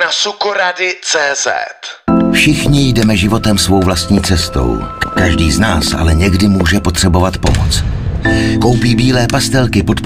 na sukorady.cz. Všichni jdeme životem svou vlastní cestou. Každý z nás ale někdy může potřebovat pomoc. Koupí bílé pastelky,